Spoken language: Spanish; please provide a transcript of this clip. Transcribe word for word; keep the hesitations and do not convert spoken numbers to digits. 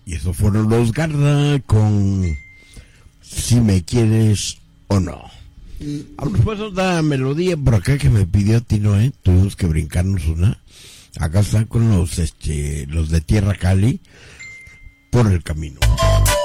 Y eso fueron los Garra con Si me quieres o no. Vamos pues a otra melodía por acá que me pidió Tino, ¿eh? Tuvimos que brincarnos una. Acá están con los, este, los de Tierra Cali, Por el Camino.